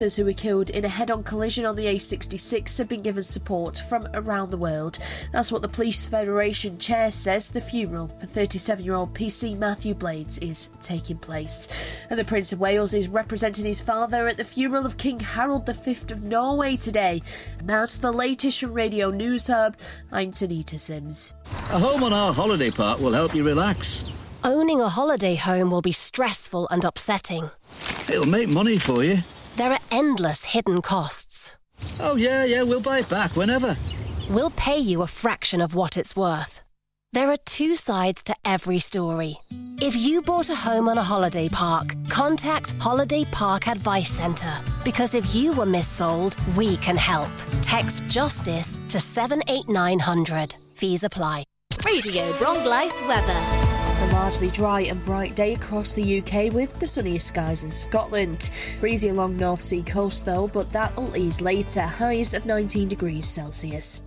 Those who were killed in a head-on collision on the A66 have been given support from around the world. That's what the Police Federation chair says. The funeral for 37-year-old PC Matthew Blades is taking place. And the Prince of Wales is representing his father at the funeral of King Harold V of Norway today. And that's the latest from Radio News Hub. I'm Tanita Sims. A home on our holiday park will help you relax. Owning a holiday home will be stressful and upsetting. It'll make money for you. There are endless hidden costs. Oh, yeah, we'll buy it back whenever. We'll pay you a fraction of what it's worth. There are two sides to every story. If you bought a home on a holiday park, contact Holiday Park Advice Centre. Because if you were missold, we can help. Text JUSTICE to 78900. Fees apply. Radio Bronglice weather. A largely dry and bright day across the UK with the sunniest skies in Scotland. Breezy along North Sea coast though, but that'll ease later. Highs of 19 degrees Celsius.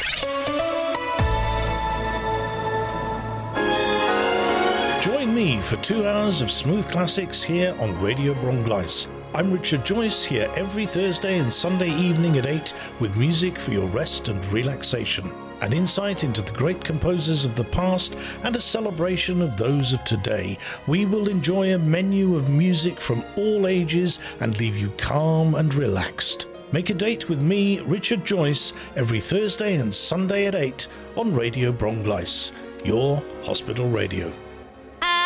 Join me for 2 hours of smooth classics here on Radio Bronglice. I'm Richard Joyce, here every Thursday and Sunday evening at 8 with music for your rest and relaxation. An insight into the great composers of the past and a celebration of those of today. We will enjoy a menu of music from all ages and leave you calm and relaxed. Make a date with me, Richard Joyce, every Thursday and Sunday at 8 on Radio Bronglice, your hospital radio.